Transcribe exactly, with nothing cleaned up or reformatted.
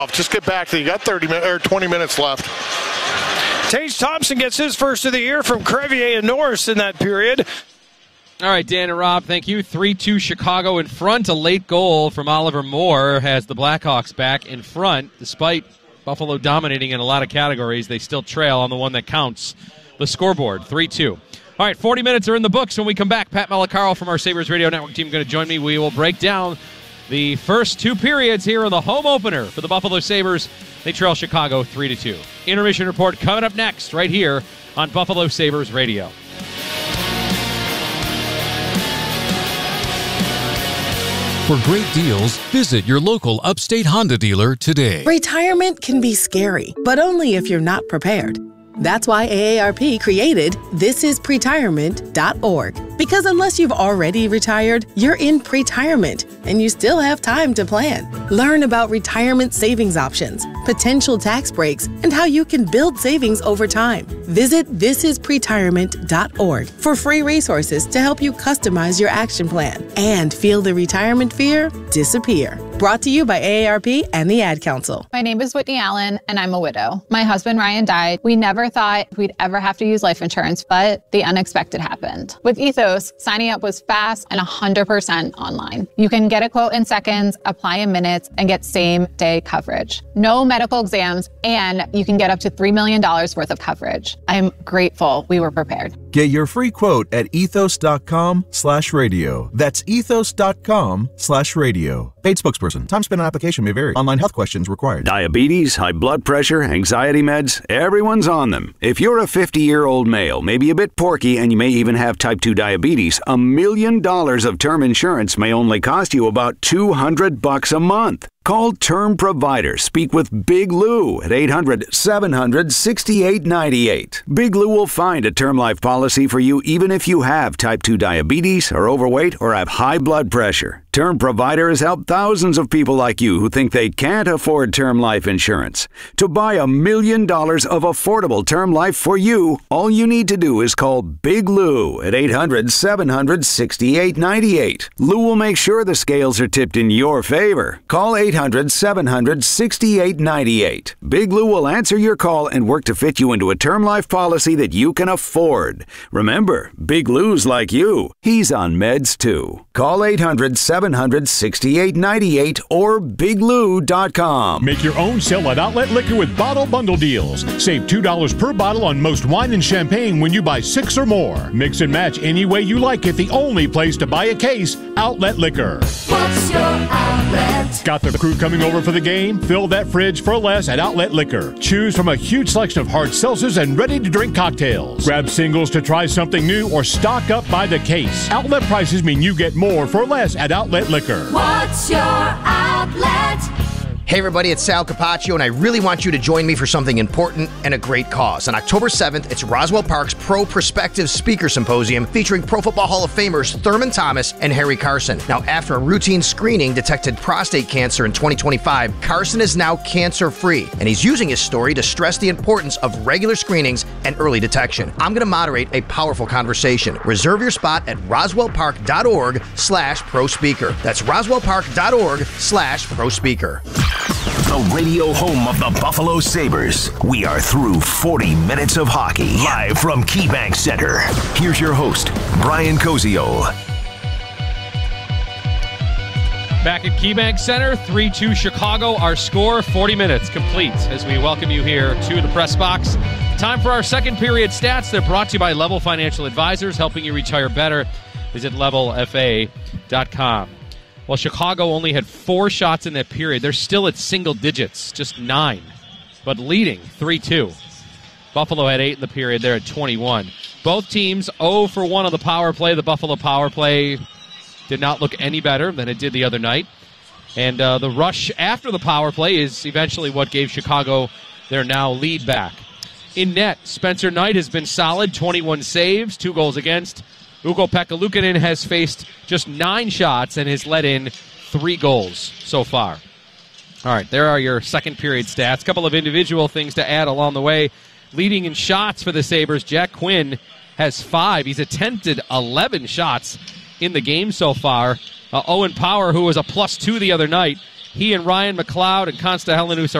Just get back. You got thirty minutes or twenty minutes left. Tage Thompson gets his first of the year from Crevier and Norris in that period. All right, Dan and Rob, thank you. three two Chicago in front. A late goal from Oliver Moore has the Blackhawks back in front. Despite Buffalo dominating in a lot of categories, they still trail on the one that counts, the scoreboard, three two. All right, forty minutes are in the books. When we come back, Pat Malacaro from our Sabres Radio Network team is going to join me. We will break down the first two periods here in the home opener for the Buffalo Sabres. They trail Chicago three to two. Intermission report coming up next right here on Buffalo Sabres Radio. For great deals, visit your local Upstate Honda dealer today. Retirement can be scary, but only if you're not prepared. That's why A A R P created this is pretirement dot org. Because unless you've already retired, you're in pretirement, and you still have time to plan. Learn about retirement savings options, potential tax breaks, and how you can build savings over time. Visit this is pretirement dot org for free resources to help you customize your action plan and feel the retirement fear disappear. Brought to you by A A R P and the Ad Council. My name is Whitney Allen, and I'm a widow. My husband, Ryan, died. We never thought we'd ever have to use life insurance, but the unexpected happened. With Ethos, signing up was fast and one hundred percent online. You can get a quote in seconds, apply in minutes, and get same-day coverage. No medical exams, and you can get up to three million dollars worth of coverage. I'm grateful we were prepared. Get your free quote at ethos.com slash radio. That's ethos.com slash radio. Paid spokesperson. Time spent on application may vary. Online health questions required. Diabetes, high blood pressure, anxiety meds, everyone's on them. If you're a fifty-year-old male, maybe a bit porky, and you may even have type two diabetes, a million dollars of term insurance may only cost you about two hundred bucks a month. Call Term Provider. Speak with Big Lou at eight hundred, seven hundred, sixty-eight ninety-eight. Big Lou will find a term life policy for you even if you have type two diabetes, are overweight, or have high blood pressure. Term Provider has helped thousands of people like you who think they can't afford term life insurance. To buy a million dollars of affordable term life for you, all you need to do is call Big Lou at eight hundred, seven hundred, sixty-eight ninety-eight. Lou will make sure the scales are tipped in your favor. Call eight hundred, seven hundred, sixty-eight ninety-eight. Big Lou will answer your call and work to fit you into a term life policy that you can afford. Remember, Big Lou's like you. He's on meds too. Call eight hundred, seven hundred, sixty-eight ninety-eight or big lou dot com. Make your own sell at Outlet Liquor with bottle bundle deals. Save two dollars per bottle on most wine and champagne when you buy six or more. Mix and match any way you like it. The only place to buy a case, Outlet Liquor. What's your outlet? Got the crew coming over for the game? Fill that fridge for less at Outlet Liquor. Choose from a huge selection of hard seltzers and ready-to-drink cocktails. Grab singles to try something new or stock up by the case. Outlet prices mean you get more for less at Outlet Liquor. What's your outlet? Hey everybody, it's Sal Capaccio, and I really want you to join me for something important and a great cause. On October seventh, it's Roswell Park's Pro Perspective Speaker Symposium featuring Pro Football Hall of Famers Thurman Thomas and Harry Carson. Now, after a routine screening detected prostate cancer in twenty twenty-five, Carson is now cancer-free, and he's using his story to stress the importance of regular screenings and early detection. I'm going to moderate a powerful conversation. Reserve your spot at roswellpark.org slash pro speaker. That's roswellpark.org slash pro speaker. The radio home of the Buffalo Sabres. We are through forty minutes of hockey. Live from KeyBank Center. Here's your host, Brian Koziol. Back at KeyBank Center, three two Chicago. Our score, forty minutes complete as we welcome you here to the press box. Time for our second period stats. They're brought to you by Level Financial Advisors, helping you retire better. Visit level f a dot com. Well, Chicago only had four shots in that period. They're still at single digits, just nine, but leading three two. Buffalo had eight in the period. They're at twenty-one. Both teams zero for one on the power play. The Buffalo power play did not look any better than it did the other night. And uh, the rush after the power play is eventually what gave Chicago their now lead back. In net, Spencer Knight has been solid, twenty-one saves, two goals against. Ukko-Pekka Luukkonen has faced just nine shots and has let in three goals so far. All right, there are your second period stats. A couple of individual things to add along the way. Leading in shots for the Sabres, Jack Quinn has five. He's attempted eleven shots in the game so far. Uh, Owen Power, who was a plus two the other night, He and Ryan McLeod and Consta Helenus